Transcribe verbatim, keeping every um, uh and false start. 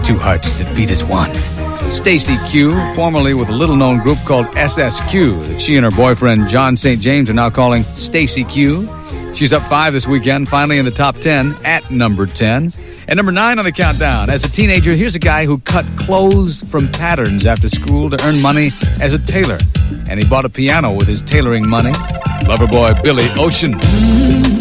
two hearts that beat as one. Stacey Q, formerly with a little-known group called S S Q, that she and her boyfriend John Saint James are now calling Stacey Q. She's up five this weekend, finally in the top ten at number ten. At number nine on the countdown, as a teenager, here's a guy who cut clothes from patterns after school to earn money as a tailor. And he bought a piano with his tailoring money. Loverboy Billy Ocean.